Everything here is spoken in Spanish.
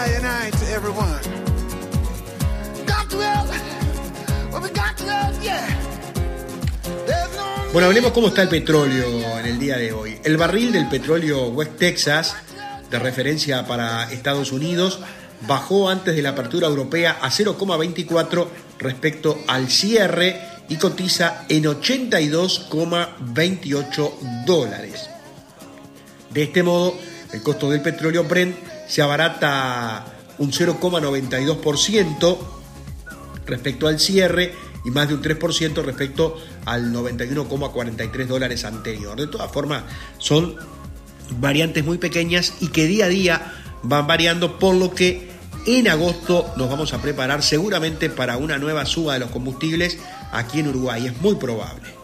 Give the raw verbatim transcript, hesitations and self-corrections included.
Friday night to everyone. Got to help, well, we got to help, yeah. Bueno, hablemos cómo está el petróleo en el día de hoy. El barril del petróleo West Texas, de referencia para Estados Unidos, bajó antes de la apertura europea a cero coma veinticuatro respecto al cierre y cotiza en ochenta y dos coma veintiocho dólares. De este modo, el costo del petróleo Brent se abarata un cero coma noventa y dos por ciento respecto al cierre y más de un tres por ciento respecto al noventa y uno coma cuarenta y tres dólares anterior. De todas formas, son variantes muy pequeñas y que día a día van variando, por lo que en agosto nos vamos a preparar seguramente para una nueva suba de los combustibles aquí en Uruguay. Es muy probable.